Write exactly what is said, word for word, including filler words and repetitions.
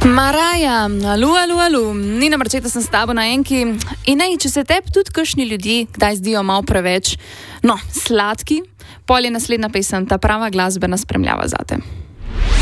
Maraja, alu, alu, alu, Nina Marčeta sem s tabo na enki in naj, če se tebi tudi kakšni ljudje kdaj zdijo malo preveč, no, sladki, pol je naslednja pesem, ta prava glasbena spremljava zate.